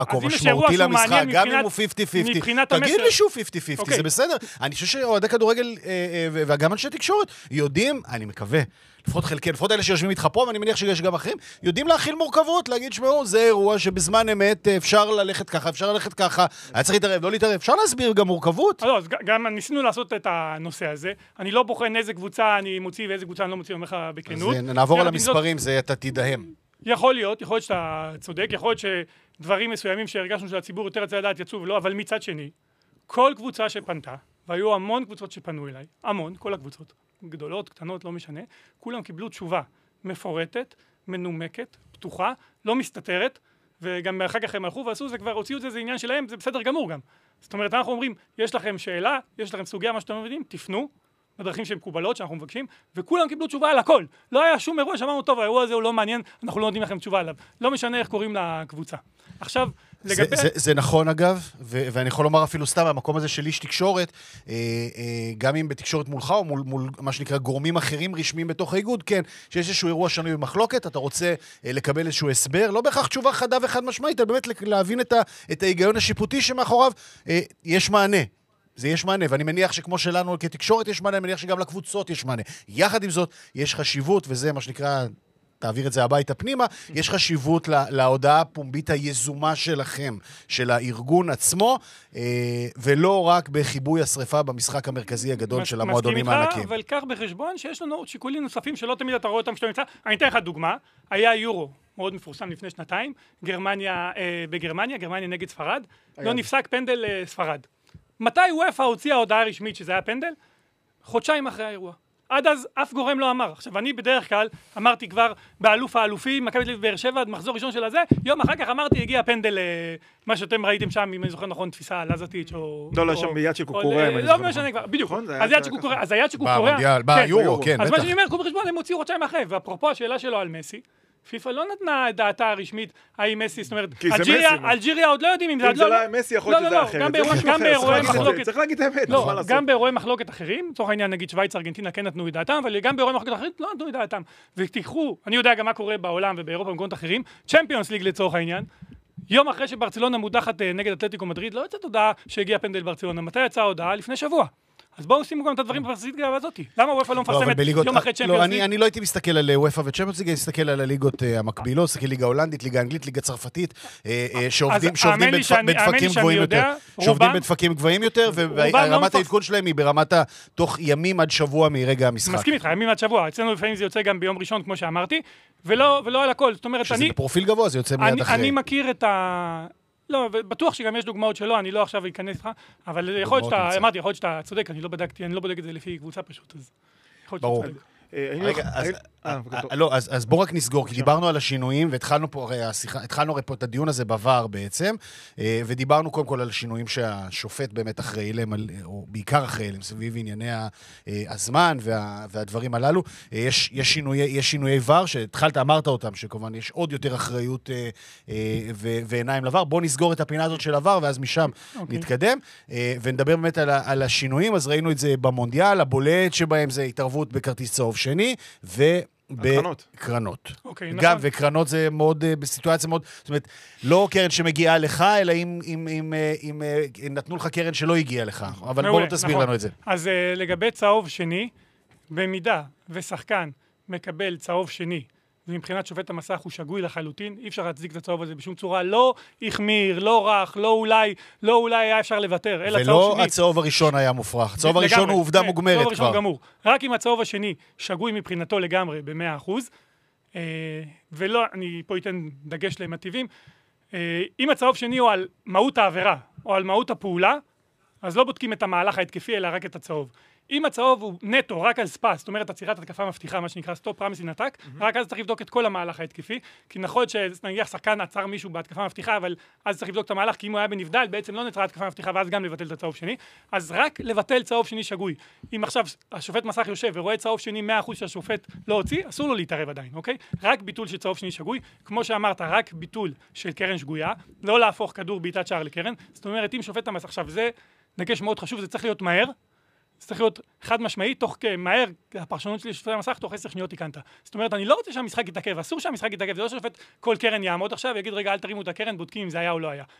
הכל משמעותי למשחק, גם אם הוא 50-50. תגיד לי שהוא 50-50, זה בסדר. אני חושב שאוהדי כדורגל וגם אנשי תקשורת יודעים, אני מקווה, לפחות אלה שיושבים איתך פה, ואני מניח שיש גם אחרים, יודעים להכיל מורכבות, להגיד, שמעו, זה אירוע שבזמן אמת אפשר ללכת ככה, אפשר ללכת ככה, היה צריך להתערב, לא להתערב, אפשר להסביר גם מורכבות. אז גם ניסינו לעשות את הנושא הזה, אני לא בוחן איזה קבוצה אני מוציא ואיזה קבוצה אני לא מוציא, אומר לך בכנות. אז נעבור על המספרים, זה אתה תדהם. יכול להיות שאתה צודק, יכול להיות שדברים מסוימים שהרגשנו שהציבור יותר רצה לדעת יצאו ולא, אבל מצד שני, כל קבוצה שפנתה, והיו המון קבוצות שפנו אליי, המון, כל הקבוצות, גדולות, קטנות, לא משנה, כולם קיבלו תשובה מפורטת, מנומקת, פתוחה, לא מסתתרת, וגם אחר כך הם הלכו ועשו, זה כבר הוציאו את זה, זה עניין שלהם, זה בסדר גמור גם. זאת אומרת, אנחנו אומרים, יש לכם שאלה, יש לכם סוגיה, מה שאתם מבינים, תפנו, בדרכים שהן מקובלות, שאנחנו מבקשים, וכולם קיבלו תשובה על הכל. לא היה שום אירוע שאמרנו, טוב, האירוע הזה הוא לא מעניין, אנחנו לא נותנים לכם תשובה עליו. לא משנה איך קוראים לקבוצה. עכשיו, לגבי... זה נכון אגב, ואני יכול לומר אפילו סתם, המקום הזה של איש תקשורת, גם אם בתקשורת מולך, או מול מה שנקרא גורמים אחרים רשמיים בתוך האיגוד, כן, שיש איזשהו אירוע שנוי במחלוקת, אתה רוצה לקבל איזשהו הסבר, לא בהכרח תשובה חדה וחד משמעית, אלא באמת להבין את ההיגיון השיפוטי שמאחוריו יש מענה. זה יש מענה, ואני מניח שכמו שלנו כתקשורת יש מענה, אני מניח שגם לקבוצות יש מענה. יחד עם זאת, יש חשיבות, וזה מה שנקרא, תעביר את זה הביתה פנימה, יש חשיבות להודעה הפומבית היזומה שלכם, של הארגון עצמו, ולא רק בחיבוי השריפה במשחק המרכזי הגדול של המועדונים הענקים. מסכים איתך, אבל כך בחשבון שיש לנו שיקולים נוספים שלא תמיד אתה רואה אותם כשאתה נמצא. אני אתן לך דוגמה, היה יורו מאוד מפורסם לפני שנתיים, גרמניה נגד ספרד, לא נפסק פנדל ספרד. מתי וופא הוציאה הודעה רשמית שזה היה פנדל? חודשיים אחרי האירוע. עד אז אף גורם לא אמר. עכשיו, אני בדרך כלל אמרתי כבר באלוף האלופים, מכבי תל אביב באר שבע, מחזור ראשון של הזה, יום אחר כך אמרתי, הגיע פנדל, מה שאתם ראיתם שם, אם אני זוכר נכון, תפיסה לזטיץ' או... לא, שם ביד של קוקורא. לא משנה כבר, בדיוק. אז היד של קוקורא... ביורו, כן, בטח. אז מה שאני אומר, קחו בחשבון, הם הוציאו חודשיים אחרי, ואפרופו השאלה שלו על מסי, פיפ"א לא נתנה את דעתה הרשמית, האם מסי, זאת אומרת, אלג'יריה עוד לא יודעים אם זה... אם זה לא מסי, יכול להיות שזה אחרת. צריך להגיד את האמת. גם באירועי מחלוקת אחרים, לצורך העניין, נגיד שוויץ, ארגנטינה כן נתנו את דעתם, אבל גם באירועי מחלוקת אחרים לא נתנו את דעתם. ותיקחו, אני יודע גם מה קורה בעולם ובאירופה ובמקומות אחרים, צ'מפיונס ליג לצורך העניין, יום אחרי שברצלונה מודחת נגד אתלטיקו מדריד, לא יצאת הודעה שהגיע פנדל ברצלונה. מתי יצאה הודעה? לפני שבוע. אז בואו שימו גם את הדברים בפרסית הזאת. למה וופא לא מפרסמת יום אחרי צ'מפיונס ליג? אני לא הייתי מסתכל על וופא וצ'מפיונס ליג, אני מסתכל על הליגות המקבילות, מסתכל ליגה הולנדית, ליגה אנגלית, ליגה צרפתית, שעובדים בדפקים גבוהים יותר. שעובדים בדפקים גבוהים יותר, ורמת העדכון שלהם היא ברמת תוך ימים עד שבוע מרגע המשחק. מסכים איתך, ימים עד שבוע. אצלנו לפעמים זה יוצא גם ביום ראשון, כמו שאמרתי, ולא על הכל. זאת אומרת, שזה בפרופיל גבוה, זה יוצא מיד אחרי. אני מכיר את ה... לא, בטוח שגם יש דוגמאות שלא, אני לא עכשיו אכנס לך, אבל יכול להיות שאתה צודק, אני לא בודק את זה לפי קבוצה פשוט, אז יכול להיות שאתה צודק. אז בואו רק נסגור, כי דיברנו על השינויים, והתחלנו פה את הדיון הזה בעבר בעצם, ודיברנו קודם כל על השינויים שהשופט באמת אחראי להם, או בעיקר אחראי להם, סביב ענייני הזמן והדברים הללו. יש שינויי ור, שהתחלת, אמרת אותם, שכמובן יש עוד יותר אחריות ועיניים לבר. בואו נסגור את הפינה הזאת של הוור, ואז משם נתקדם, ונדבר באמת על השינויים. אז ראינו את זה במונדיאל, הבולט שבהם זה התערבות בכרטיס צהוב שני, בקרנות. גם, וקרנות זה מאוד, בסיטואציה מאוד, זאת אומרת, לא קרן שמגיעה לך, אלא אם נתנו לך קרן שלא הגיעה לך. אבל בואו לא תסביר לנו את זה. אז לגבי צהוב שני, במידה ושחקן מקבל צהוב שני, ומבחינת שופט המסך הוא שגוי לחלוטין, אי אפשר להצדיק את הצהוב הזה בשום צורה, לא החמיר, לא רך, לא אולי היה אפשר לוותר, אלא צהוב שני. ולא הצהוב הראשון היה מופרך, הצהוב הראשון הוא עובדה מוגמרת כבר. רק אם הצהוב השני שגוי מבחינתו לגמרי ב100%, ולא, אני פה אתן דגש למטיבים, אם הצהוב שני הוא על מהות העבירה, או על מהות הפעולה, אז לא בודקים את המהלך ההתקפי, אלא רק את הצהוב. אם הצהוב הוא נטו, רק על ספס, זאת אומרת, עצירת התקפה מבטיחה, מה שנקרא סטופ פרמיס אין אטאק, רק אז צריך לבדוק את כל המהלך ההתקפי, כי נכון שנניח שחקן עצר מישהו בהתקפה מבטיחה, אבל אז צריך לבדוק את המהלך, כי אם הוא היה בנבדל, בעצם לא נצרה התקפה מבטיחה, ואז גם לבטל את הצהוב שני, אז רק לבטל צהוב שני שגוי. אם עכשיו השופט מסך יושב ורואה צהוב שני 100% שהשופט לא הוציא, אסור לו להתערב עדיין, אוקיי? רק ביטול של צהוב שני שגוי, כמו שאמרת, רק ביטול של קרן שגויה, לא להפוך כדור בעיטת שער לקרן. זאת אומרת, אם שופט המסך, עכשיו זה דגש מאוד חשוב, זה צריך להיות מהר. זה צריך להיות חד משמעי, תוך מהר, הפרשנות שלי לשופטי המסך, תוך 10 שניות תיקנת. זאת אומרת, אני לא רוצה שהמשחק יתעכב, אסור שהמשחק יתעכב, זה לא שופט כל קרן יעמוד עכשיו, ויגיד, רגע, אל תרימו את הקרן, בודקים אם זה היה או לא היה.